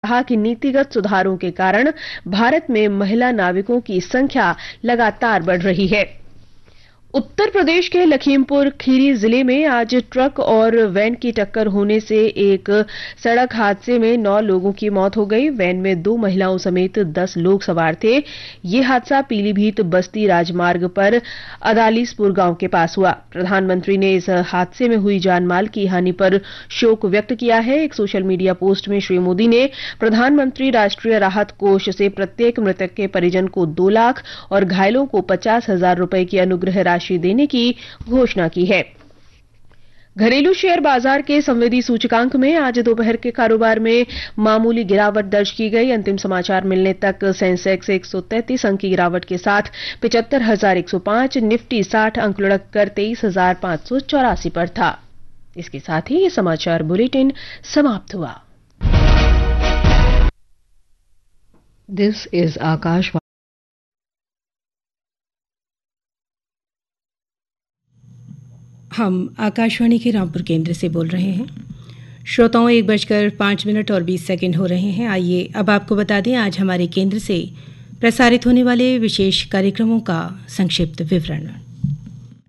कहा कि नीतिगत सुधारों के कारण भारत में महिला नाविकों की संख्या लगातार बढ़ रही है। उत्तर प्रदेश के लखीमपुर खीरी जिले में आज ट्रक और वैन की टक्कर होने से एक सड़क हादसे में 9 लोगों की मौत हो गई। वैन में 2 महिलाओं समेत 10 लोग सवार थे। ये हादसा पीलीभीत बस्ती राजमार्ग पर अदालीसपुर गांव के पास हुआ। प्रधानमंत्री ने इस हादसे में हुई जानमाल की हानि पर शोक व्यक्त किया है। एक सोशल मीडिया पोस्ट में श्री मोदी ने प्रधानमंत्री राष्ट्रीय राहत कोष से प्रत्येक मृतक के परिजन को 2 लाख और घायलों को 50,000 रुपए की अनुग्रह राशि देने की घोषणा की है। घरेलू शेयर बाजार के संवेदी सूचकांक में आज दोपहर के कारोबार में मामूली गिरावट दर्ज की गई। अंतिम समाचार मिलने तक सेंसेक्स 133 अंक की गिरावट के साथ 75,105, निफ्टी 60 अंक लुढ़ककर 23,584 पर था। इसके साथ ही ये समाचार बुलेटिन समाप्त हुआ। This is Akashvani. हम आकाशवाणी के रामपुर केंद्र से बोल रहे हैं। श्रोताओं 1:05 और 20 सेकंड हो रहे हैं। आइए अब आपको बता दें आज हमारे केंद्र से प्रसारित होने वाले विशेष कार्यक्रमों का संक्षिप्त विवरण।